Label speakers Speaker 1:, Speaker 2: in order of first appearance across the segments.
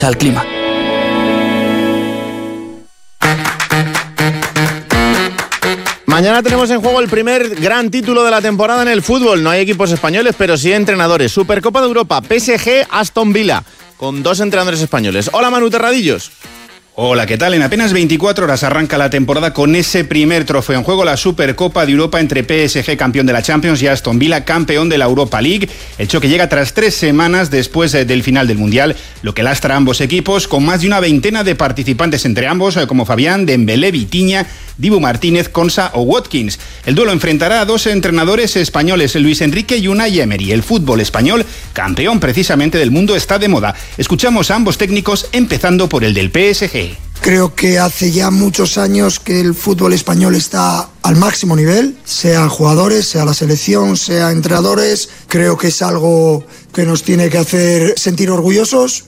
Speaker 1: al clima.
Speaker 2: Mañana tenemos en juego el primer gran título de la temporada en el fútbol. No hay equipos españoles, pero sí entrenadores. Supercopa de Europa, PSG, Aston Villa, con 2 entrenadores españoles. Hola, Manu Terradillos.
Speaker 3: Hola, ¿qué tal? En apenas 24 horas arranca la temporada con ese primer trofeo en juego, la Supercopa de Europa entre PSG, campeón de la Champions, y Aston Villa, campeón de la Europa League. El choque llega tras 3 semanas después del final del Mundial, lo que lastra a ambos equipos, con más de una veintena de participantes entre ambos, como Fabián, Dembélé, Vitinha, Dibu Martínez, Konsa o Watkins. El duelo enfrentará a 2 entrenadores españoles, Luis Enrique y Unai Emery. El fútbol español, campeón precisamente del mundo, está de moda. Escuchamos a ambos técnicos, empezando por el del PSG.
Speaker 4: Creo que hace ya muchos años que el fútbol español está al máximo nivel, sea jugadores, sea la selección, sea entrenadores. Creo que es algo que nos tiene que hacer sentir orgullosos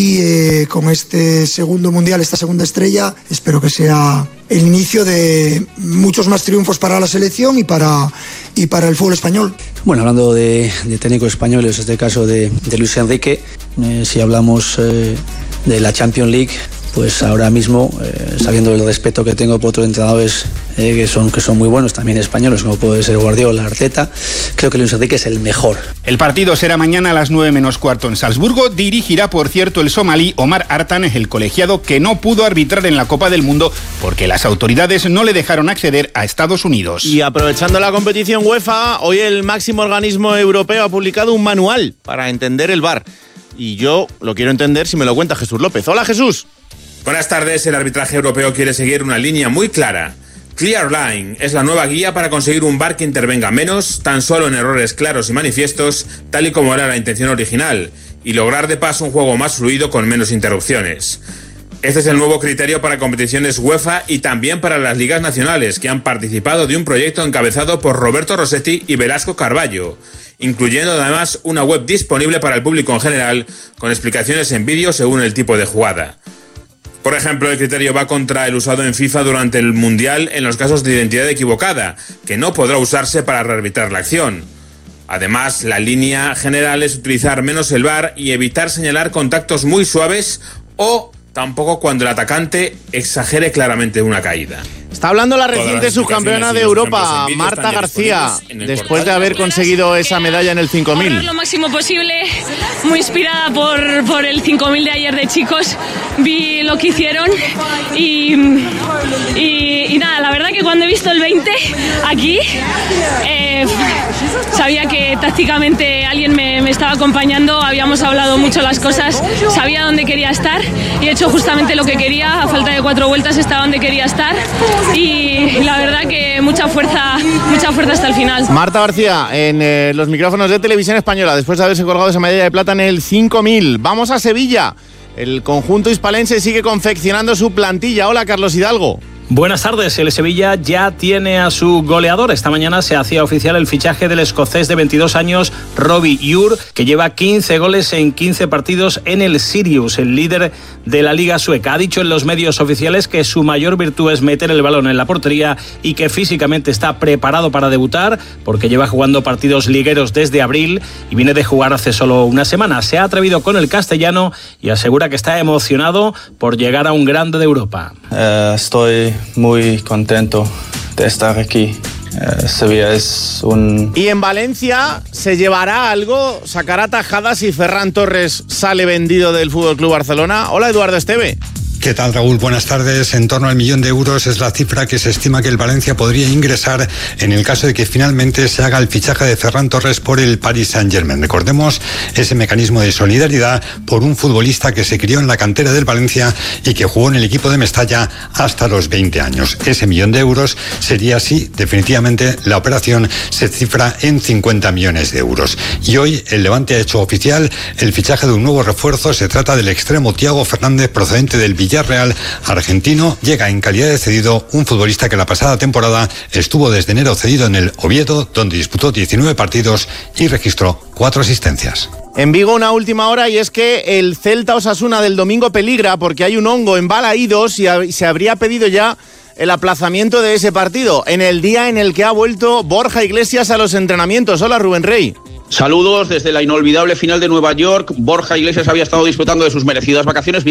Speaker 4: y con este segundo mundial, esta segunda estrella, espero que sea el inicio de muchos más triunfos para la selección y para el fútbol español.
Speaker 1: Bueno, hablando de técnicos españoles, en este caso de Luis Enrique, si hablamos de la Champions League, pues ahora mismo, sabiendo el respeto que tengo por otros entrenadores que son muy buenos, también españoles, como puede ser Guardiola, Arteta, creo que Luis Enrique es el mejor.
Speaker 3: El partido será mañana a las 9:15 en Salzburgo. Dirigirá, por cierto, el somalí Omar Artan, el colegiado que no pudo arbitrar en la Copa del Mundo porque las autoridades no le dejaron acceder a Estados Unidos.
Speaker 2: Y aprovechando la competición UEFA, hoy el máximo organismo europeo ha publicado un manual para entender el VAR. Y yo lo quiero entender si me lo cuenta Jesús López. Hola, Jesús.
Speaker 5: Buenas tardes. El arbitraje europeo quiere seguir una línea muy clara. Clear Line es la nueva guía para conseguir un VAR que intervenga menos, tan solo en errores claros y manifiestos, tal y como era la intención original, y lograr de paso un juego más fluido con menos interrupciones. Este es el nuevo criterio para competiciones UEFA y también para las ligas nacionales, que han participado de un proyecto encabezado por Roberto Rossetti y Velasco Carballo, incluyendo además una web disponible para el público en general, con explicaciones en vídeo según el tipo de jugada. Por ejemplo, el criterio va contra el usado en FIFA durante el Mundial en los casos de identidad equivocada, que no podrá usarse para rearbitrar la acción. Además, la línea general es utilizar menos el VAR y evitar señalar contactos muy suaves o tampoco cuando el atacante exagere claramente una caída.
Speaker 2: Está hablando la reciente subcampeona de Europa, Marta García, después de haber conseguido esa medalla en el 5000.
Speaker 6: Lo máximo posible, muy inspirada por el 5000 de ayer de chicos. Vi lo que hicieron y nada, la verdad que cuando he visto el 20 aquí, sabía que tácticamente alguien me estaba acompañando, habíamos hablado mucho las cosas, sabía dónde quería estar y he hecho justamente lo que quería. A falta de 4 vueltas estaba donde quería estar y la verdad que mucha fuerza hasta el final.
Speaker 2: Marta García en los micrófonos de Televisión Española, después de haberse colgado esa medalla de plata en el 5000. Vamos a Sevilla. El conjunto hispalense sigue confeccionando su plantilla. Hola, Carlos Hidalgo.
Speaker 7: Buenas tardes, el Sevilla ya tiene a su goleador. Esta mañana se hacía oficial el fichaje del escocés de 22 años, Robbie Ure, que lleva 15 goles en 15 partidos en el Sirius, el líder de la Liga Sueca. Ha dicho en los medios oficiales que su mayor virtud es meter el balón en la portería y que físicamente está preparado para debutar, porque lleva jugando partidos ligueros desde abril y viene de jugar hace solo una semana. Se ha atrevido con el castellano y asegura que está emocionado por llegar a un grande de Europa.
Speaker 8: Estoy muy contento de estar aquí. Sevilla es un...
Speaker 2: Y en Valencia se llevará algo, sacará tajadas si Ferran Torres sale vendido del FC Barcelona. Hola, Eduardo Esteve.
Speaker 9: ¿Qué tal, Raúl? Buenas tardes. En torno al 1 millón de euros es la cifra que se estima que el Valencia podría ingresar en el caso de que finalmente se haga el fichaje de Ferran Torres por el Paris Saint-Germain. Recordemos ese mecanismo de solidaridad por un futbolista que se crió en la cantera del Valencia y que jugó en el equipo de Mestalla hasta los 20 años. Ese 1 millón de euros sería así, definitivamente, la operación se cifra en 50 millones de euros. Y hoy el Levante ha hecho oficial el fichaje de un nuevo refuerzo. Se trata del extremo Thiago Fernández, procedente del Villarreal argentino. Llega en calidad de cedido, un futbolista que la pasada temporada estuvo desde enero cedido en el Oviedo, donde disputó 19 partidos y registró 4 asistencias.
Speaker 2: En Vigo una última hora, y es que el Celta Osasuna del domingo peligra porque hay un hongo en Balaídos y se habría pedido ya el aplazamiento de ese partido en el día en el que ha vuelto Borja Iglesias a los entrenamientos. Hola, Rubén Rey.
Speaker 10: Saludos desde la inolvidable final de Nueva York. Borja Iglesias había estado disfrutando de sus merecidas vacaciones.